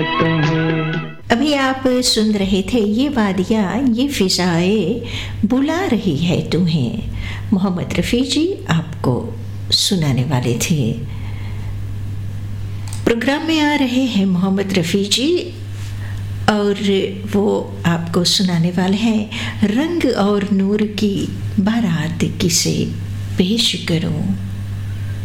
अभी आप सुन रहे थे ये वादियाँ ये फ़िज़ाएं बुला रही है तुम्हें। मोहम्मद रफ़ी जी आपको सुनाने वाले थे। प्रोग्राम में आ रहे हैं मोहम्मद रफ़ी जी और वो आपको सुनाने वाले हैं रंग और नूर की बारात किसे पेश करूं।